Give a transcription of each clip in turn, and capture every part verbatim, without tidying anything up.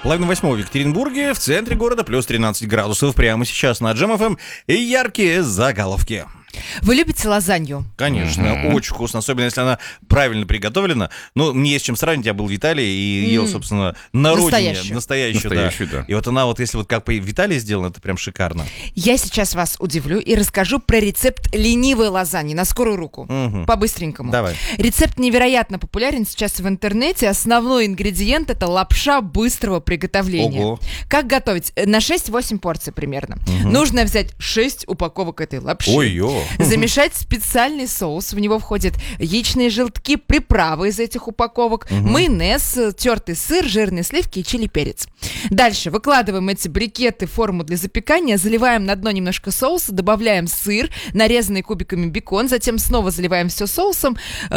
Половина восьмого в Екатеринбурге, в центре города плюс тринадцать градусов. Прямо сейчас на Джем эф эм и яркие заголовки. Вы любите лазанью? Конечно, mm-hmm. очень вкусно, особенно если она правильно приготовлена. Ну, мне есть чем сравнить, я был в Италии и mm. ел, собственно, на родине. Настоящую. Настоящую, Настоящую, да. да. И вот она вот, если вот как в Италии сделана, это прям шикарно. Я сейчас вас удивлю и расскажу про рецепт ленивой лазаньи на скорую руку. Mm-hmm. По-быстренькому. Давай. Рецепт невероятно популярен сейчас в интернете. Основной ингредиент — это лапша быстрого приготовления. Ого. Как готовить? На шесть-восемь порций примерно. Mm-hmm. Нужно взять шесть упаковок этой лапши. Ой-ё. Замешать специальный соус. В него входят яичные желтки, приправы из этих упаковок, угу. майонез, тертый сыр, жирные сливки и чили-перец. Дальше выкладываем эти брикеты в форму для запекания, заливаем на дно немножко соуса, добавляем сыр, нарезанный кубиками бекон, затем снова заливаем все соусом,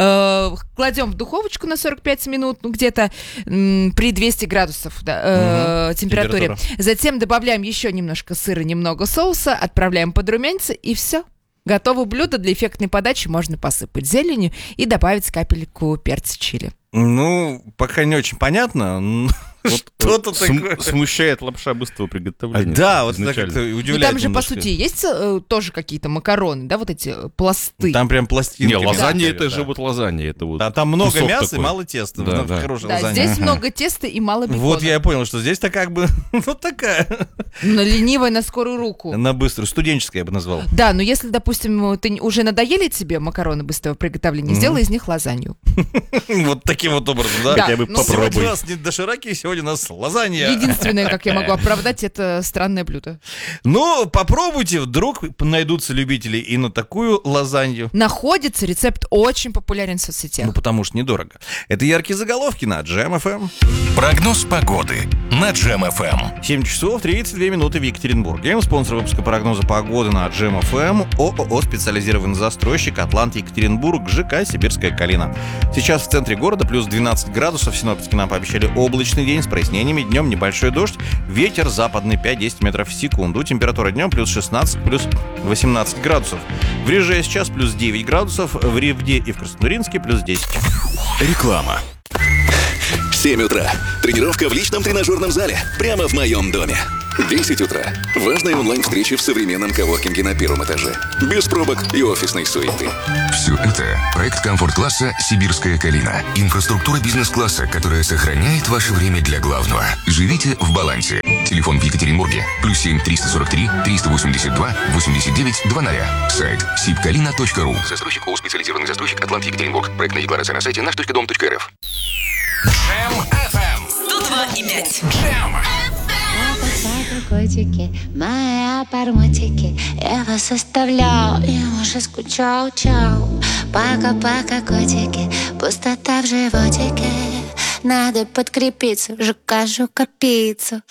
э, кладем в духовочку на сорок пять минут, ну где-то э, при двухстах градусах да, э, угу. температуре. Температура. Затем добавляем еще немножко сыра, немного соуса, отправляем подрумяниться и все. Готово блюдо. Для эффектной подачи можно посыпать зеленью и добавить капельку перца чили. Ну, пока не очень понятно. Вот, Что-то см- такое. Смущает лапша быстрого приготовления. Да, вот это изначально. как-то удивляет. Ну, там же, немножко. по сути, есть э, тоже какие-то макароны, да, вот эти э, пласты. Там прям пластинки. Не, лазанья да. это же вот лазанья. Это вот Да, там много кусок мяса такой. и мало теста. Да, Вот да. хорошая Да, лазанья. здесь много теста и мало бекона. Вот я и понял, что здесь-то как бы, ну, такая. Но ленивая на скорую руку. На быструю, студенческая я бы назвал. Да, но если, допустим, ты уже надоели тебе макароны быстрого приготовления, mm-hmm. сделай из них лазанью. Вот таким вот образом, да? Да, Хотя бы ну, попробуй. Сегодня у нас не дошираки, сегодня у нас лазанья. Единственное, как я могу оправдать, это странное блюдо. Ну, попробуйте, вдруг найдутся любители и на такую лазанью. Находится, рецепт очень популярен в соцсетях. Ну, потому что недорого. Это яркие заголовки на Джем эф эм. Прогноз погоды на Джем эф эм. семь часов тридцать две минуты в Екатеринбурге. Спонсор выпуска прогноза погоды на Джем эф эм ООО «Специализированный застройщик Атлант Екатеринбург», ЖК «Сибирская Калина». Сейчас в центре города плюс двенадцать градусов. Синоптики нам пообещали облачный день с прояснениями. Днем небольшой дождь. Ветер западный пять-десять метров в секунду. Температура днем плюс шестнадцать, плюс восемнадцать градусов. В Риже сейчас плюс девять градусов. В Ревде и в Краснотуринске плюс десять. Реклама. семь утра. Тренировка в личном тренажерном зале. Прямо в моем доме. десять утра. Важная онлайн-встреча в современном коворкинге на первом этаже. Без пробок и офисной суеты. Все это – проект комфорт-класса «Сибирская Калина». Инфраструктура бизнес-класса, которая сохраняет ваше время для главного. Живите в балансе. Телефон в Екатеринбурге. Плюс семь триста сорок три триста восемьдесят два восемьдесят девять двадцать. Сайт сибкалина точка ру. Застройщик ООО «Специализированный застройщик Атлант Екатеринбург». Проектная декларация на сайте наш точка дом точка эр эф. Джем эф эм. сто два и пять. Джем. Котики, моя пармотики, я вас оставлял, я уже скучал, чау. Пока-пока, котики, пустота в животике, надо подкрепиться, жука-жука пиццу.